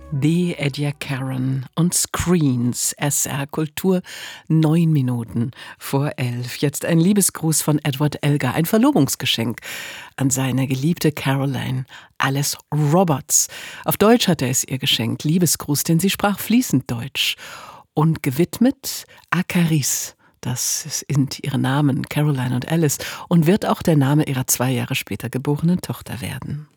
The Edja Karen und Screens, SR Kultur, 9 Minuten vor 11. Jetzt ein Liebesgruß von Edward Elgar, ein Verlobungsgeschenk an seine geliebte Caroline Alice Roberts. Auf Deutsch hat er es ihr geschenkt, Liebesgruß, denn sie sprach fließend Deutsch. Und gewidmet a Caris, das sind ihre Namen, Caroline und Alice, und wird auch der Name ihrer 2 Jahre später geborenen Tochter werden.